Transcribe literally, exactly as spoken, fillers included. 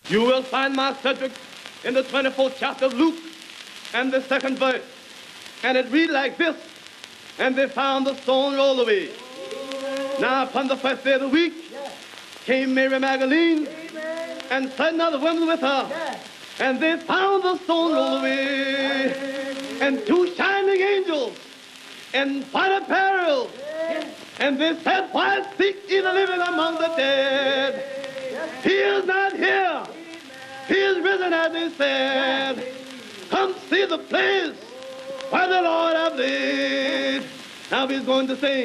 You will find my subject in the twenty-fourth chapter of Luke and the second verse. And it reads like this: and they found the stone rolled away. Now upon the first day of the week came Mary Magdalene and certain other women with her. And they found the stone rolled away. And two shining angels in white apparel. And they said, why seek ye the living among the dead? He is not here. He is risen, as they said. Come see the place where the Lord hath laid. Now he's going to sing.